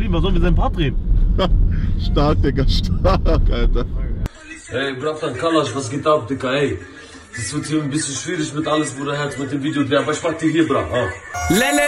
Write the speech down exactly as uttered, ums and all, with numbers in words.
drehen, was sollen wir sein Part drehen? Stark, Digga, stark, Alter. Ey, Bratan Kalash, was geht ab, Digga, ey? Das wird hier ein bisschen schwierig mit alles, Bruder, Herz, mit dem Video drehen, aber ich mach dir hier, Bra, ha?